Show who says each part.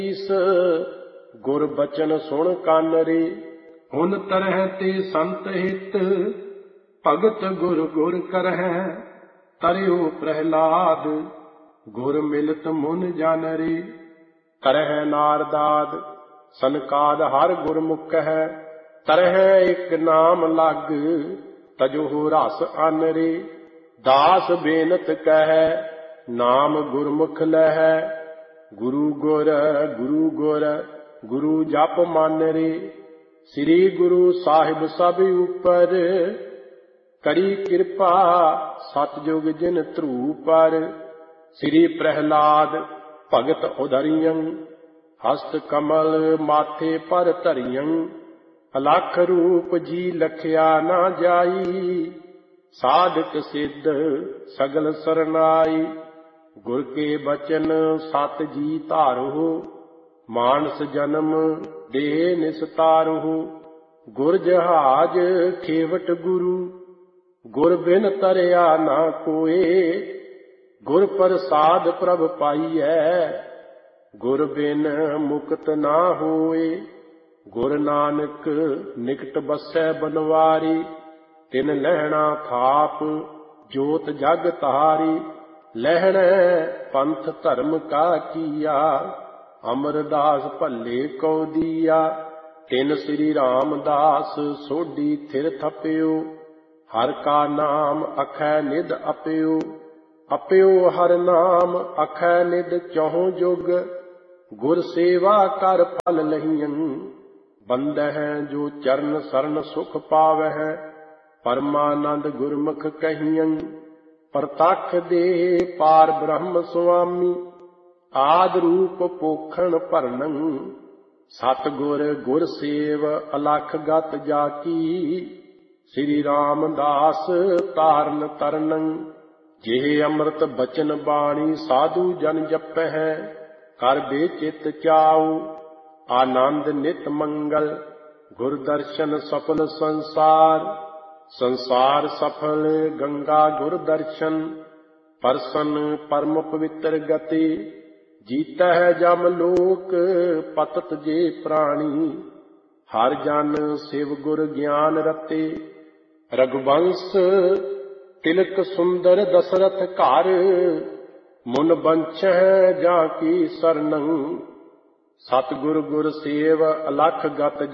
Speaker 1: ਇਸ ਗੁਰ ਬਚਨ ਸੁਣ ਕੰਨ ਰੇ।
Speaker 2: ਹੁਣ ਤਰਹਿ ਤੇ ਸੰਤ ਹਿਤ ਭਗਤ ਗੁਰ ਗੁਰ ਕਰਹਿ। ਤਰਿਉ ਪ੍ਰਹਿਲਾਦ ਗੁਰ ਮਿਲਤ ਮੁਨ ਜਨ ਰੇ।
Speaker 1: ਕਰਹਿ ਨਾਰਦਾਦ ਸਨਕਾਦ ਹਰ ਗੁਰਮੁਖ ਹੈ। ਤਰਹਿ ਇੱਕ ਨਾਮ ਲਗ ਤਜੋ ਰਸ ਅਨ ਰੇ। ਦਾਸ ਬੇਨਤ ਕਹਿ ਨਾਮ ਗੁਰਮੁਖ ਲਹੈ। ਗੁਰੂ ਗੁਰ ਗੁਰੂ ਗੁਰ ਗੁਰੂ ਜਪ ਮਨ ਰੇ। ਸ੍ਰੀ ਗੁਰੂ ਸਾਹਿਬ ਸਭ ਉਪਰ ਕਰੀ ਕਿਰਪਾ ਸਤਜੁਗ ਜਿਨ ਧਰੂ ਪਰ। ਸ੍ਰੀ ਪ੍ਰਹਿਲਾਦ ਭਗਤ ਉਧਰਿਯੰ ਹਸਤ ਕਮਲ ਮਾਥੇ ਪਰ ਧਰਿਯੰ। ਅਲਖ ਰੂਪ ਜੀ ਲਖਿਆ ਨਾ ਜਾਈ ਸਾਧਕ ਸਿੱਧ ਸਗਲ ਸਰਨਾਈ। ਗੁਰ ਕੇ ਬਚਨ ਸਤ ਜੀ ਧਾਰੋ ਮਾਨਸ ਜਨਮ ਦੇਹ ਨਿਸਤਾਰੋ। ਗੁਰ ਜਹਾਜ ਖੇਵਟ ਗੁਰੂ ਗੁਰ ਬਿਨ ਤਰਿਆ ਨਾ ਕੋਏ। ਗੁਰ ਪ੍ਰਸਾਦ ਪ੍ਰਭ ਪਾਈਐ ਗੁਰ ਬਿਨ ਮੁਕਤ ਨਾ ਹੋਏ। ਗੁਰ ਨਾਨਕ ਨਿਕਟ ਬਸੈ ਬਨਵਾਰੀ ਤਿਨ ਲਹਿਣਾ ਥਾਪ ਜੋਤ ਜਗ ਤਾਰੀ। ਲਹਿਣੈ ਪੰਥ ਧਰਮ ਕਾ ਕੀਆ ਅਮਰਦਾਸ ਭੱਲੇ ਕੋ ਦੀਆ। ਤਿਨ ਸ੍ਰੀ ਰਾਮਦਾਸ ਸੋਢੀ ਥਿਰ ਥਪਿਓ ਹਰ ਕਾ ਨਾਮ ਅਖੈ ਨਿਧ ਅਪਿਓ। ਅਪਿਓ ਹਰ ਨਾਮ ਅਖੈ ਨਿਧ ਚਹੁ ਜੁਗ ਗੁਰ ਸੇਵਾ ਕਰ ਫਲ ਲਹੀਅੰ। ਬੰਦਹਿ ਜੋ ਚਰਨ ਸਰਨ ਸੁਖ ਪਾਵਹਿ ਪਰਮਾਨੰਦ ਗੁਰਮੁਖ ਕਹੀਅੰ। ਪ੍ਰਤੱਖ ਦੇ ਪਾਰ ਬ੍ਰਹਮ ਸੁਆਮੀ ਆਦਿ ਰੂਪ ਪੋਖਣ ਭਰਨੰ। ਸਤਿਗੁਰ ਗੁਰ ਸੇਵ ਅਲਖ ਗਤ ਜਾਕੀ ਸ੍ਰੀ ਰਾਮਦਾਸ ਤਾਰਨ ਤਰਨੰ। ਜਿਹ ਅੰਮ੍ਰਿਤ ਬਚਨ ਬਾਣੀ ਸਾਧੂ ਜਨ ਜਪਹਿ ਕਰ ਬੇਚਿਤ ਚਾਉ। ਆਨੰਦ ਨਿਤ ਮੰਗਲ ਗੁਰ ਦਰਸ਼ਨ ਸਫਲ ਸੰਸਾਰ। ਸੰਸਾਰ ਸਫਲ ਗੰਗਾ ਗੁਰ ਦਰਸ਼ਨ ਪਰਸਨ ਪਰਮ ਪਵਿੱਤਰ ਗਤੀ। ਜੀਤਾ ਹੈ ਜਮ ਲੋਕ ਪਤਤ ਜੇ ਪ੍ਰਾਣੀ ਹਰ ਜਨ ਸਿਵ ਗੁਰ ਗਿਆਨ ਰਤੇ। ਰਘੁਬੰਸ ਤਿਲਕ ਸੁੰਦਰ ਦਸਰਥ ਘਰ ਮੁਨ ਬੰਛਹਿ ਜਾਂ ਕੀ ਸਰਨੰ। ਸਤਿਗੁਰ ਗੁਰ ਸੇਵ ਅਲਖ ਗਤ